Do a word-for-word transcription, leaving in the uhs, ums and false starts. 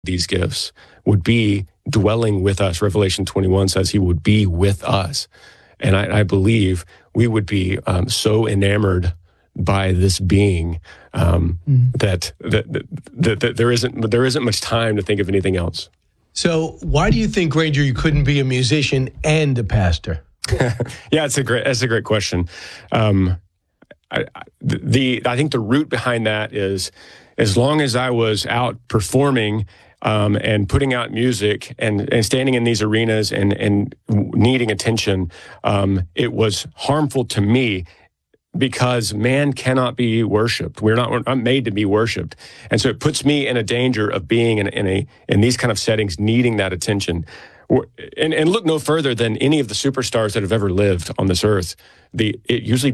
these gifts would be dwelling with us. Revelation twenty-one says he would be with us. And I, I believe we would be um, so enamored by this being um, mm. that, that, that, that there isn't there isn't much time to think of anything else. So why do you think, Granger, you couldn't be a musician and a pastor? Yeah, it's a great that's a great question. Um, I, the I think the root behind that is, as long as I was out performing um, and putting out music and, and standing in these arenas and, and needing attention, um, it was harmful to me, because man cannot be worshipped. We're not, we're not made to be worshipped. And so it puts me in a danger of being in, in a in these kind of settings, needing that attention. And, and look no further than any of the superstars that have ever lived on this earth. The it usually